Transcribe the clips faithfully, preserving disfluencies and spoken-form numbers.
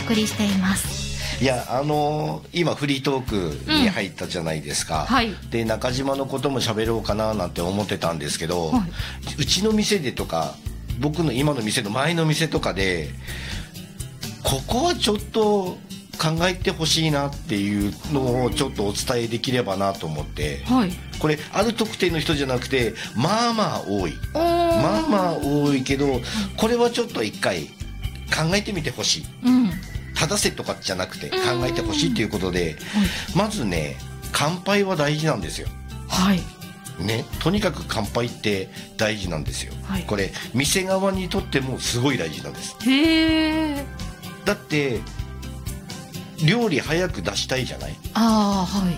送りしています。 いやあのー、今フリートークに入ったじゃないですか、うんはい、で中島のことも喋ろうかななんて思ってたんですけど、はい、うちの店でとか僕の今の店の前の店とかでここはちょっと考えてほしいなっていうのをちょっとお伝えできればなと思って、はい、これある特定の人じゃなくてまあまあ多いまあまあ多いけどこれはちょっと一回考えてみてほしい、うん正せとかじゃなくて考えてほしいということで、まずね乾杯は大事なんですよ。はいね、とにかく乾杯って大事なんですよ、はい、これ店側にとってもすごい大事なんです。へーだって料理早く出したいじゃない。あ、はい、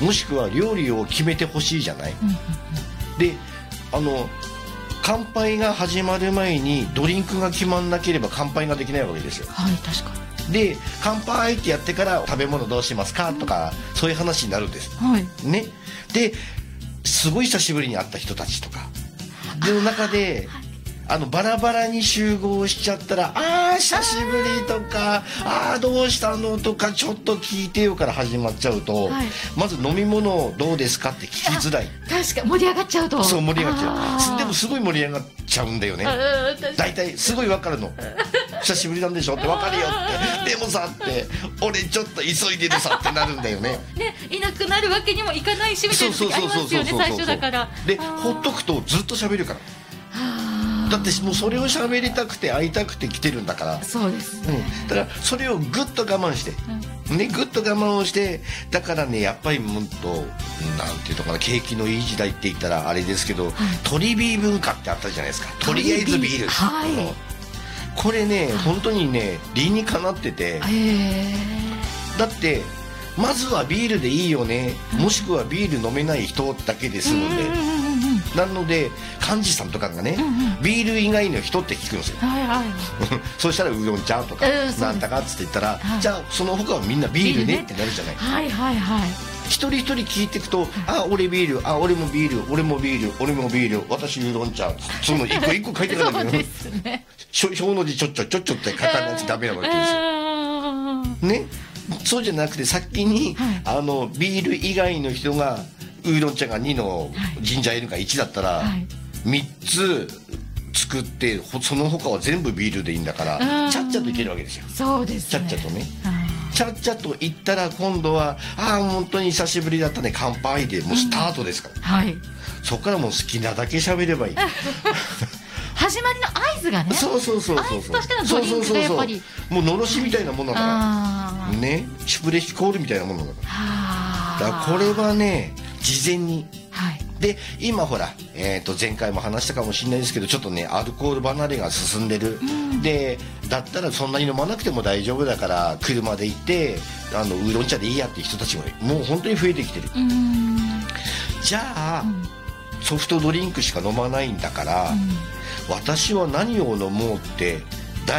もしくは料理を決めてほしいじゃない、うんうんうん、であの乾杯が始まる前にドリンクが決まんなければ乾杯ができないわけですよ。はい確かに。で乾杯ってやってから食べ物どうしますかとか、うん、そういう話になるんです、はいね、ですごい久しぶりに会った人たちとかの中であのバラバラに集合しちゃったらあー久しぶりとかあーどうしたのとかちょっと聞いてよから始まっちゃうと、はい、まず飲み物どうですかって聞きづらい。 確か盛り上がっちゃうとそう盛り上がっちゃう。でもすごい盛り上がっちゃうんだよね。大体すごい分かるの久しぶりなんでしょって分かるよってでもさって俺ちょっと急いでるさってなるんだよね。 ねいなくなるわけにもいかないしみたいな時ありますよね最初だから。 でほっとくとずっと喋るから。だってもうそれを喋りたくて会いたくて来てるんだから。 そうです、ねうん、だからそれをぐっと我慢して、うんね、ぐっと我慢をしてだからねやっぱりもっとなんていうのかな景気のいい時代って言ったらあれですけど、はい、鳥ビー文化ってあったじゃないですか。とりあえずビール、はい、これね本当にね理にかなっててだってまずはビールでいいよね、うん、もしくはビール飲めない人だけで済むんで、なので幹事さんとかがね、うんうん、ビール以外の人って聞くんですよ、はいはい、そうしたらうどんちゃんとか、えー、なんだかっつって言ったら、はい、じゃあその他はみんなビールねってなるじゃない。はいはいはい一人一人聞いていくと、あ俺ビールあ俺もビール俺もビール俺もビール私うどんちゃんその一個一個書いてかないけどね表の字ちょっちょちょっちょって書かないとダメなわけですよ、えー、ねそうじゃなくて先に、はい、あのビール以外の人がウーロン茶がにのジンジャーエールがいちだったら、はい、みっつ作ってその他は全部ビールでいいんだからちゃっちゃといけるわけですよ。 そうですね。 ちゃっちゃとねちゃっちゃと言ったら今度はああ本当に久しぶりだったね乾杯でもうスタートですから、うんはい、そこからもう好きなだけ喋ればいい始まりの合図がねそうそうそうそう合図としてのドリンクがやっぱりもうのろしみたいなものだからねシュプレヒコールみたいなものだからだからこれはね事前に、はい、で今ほら、えー、と前回も話したかもしれないですけどちょっとねアルコール離れが進んでる、うん、でだったらそんなに飲まなくても大丈夫だから車で行ってあのウーロン茶でいいやっていう人たちももう本当に増えてきてる。うんじゃあ、うん、ソフトドリンクしか飲まないんだから、うん、私は何を飲もうって